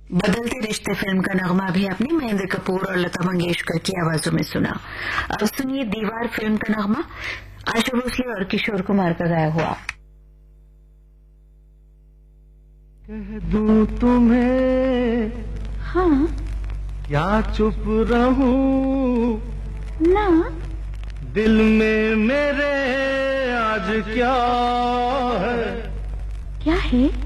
बदलते रिश्ते फिल्म का नगमा भी आपने महेंद्र कपूर और लता मंगेशकर की आवाजों में सुना। अब सुनिए दीवार फिल्म का नगमा आशा भोसले और किशोर कुमार का गाया हुआ। कह दूं तुम्हें हाँ क्या चुप रहूं ना, दिल में मेरे आज क्या है क्या है?